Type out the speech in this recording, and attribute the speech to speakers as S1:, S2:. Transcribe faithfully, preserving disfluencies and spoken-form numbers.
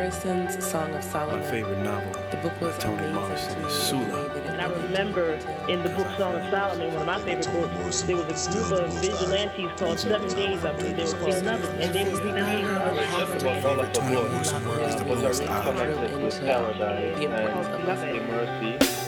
S1: Morrison's Song of Solomon.
S2: My favorite novel.
S1: The book was
S2: by Toni
S1: amazing
S2: Morrison
S1: to
S2: is
S1: me.
S2: Sula.
S3: And I remember in the book Song of Solomon, one of my favorite books, there was a group of vigilantes called Seven Days, I believe they were called, and they would be named
S4: Wonderful book.
S1: Not really
S4: Was
S1: realized
S4: a
S1: how
S4: reconnected
S1: grew
S4: with
S1: into
S4: Paradise
S1: the importance of
S4: and
S1: listening.
S4: Mercy.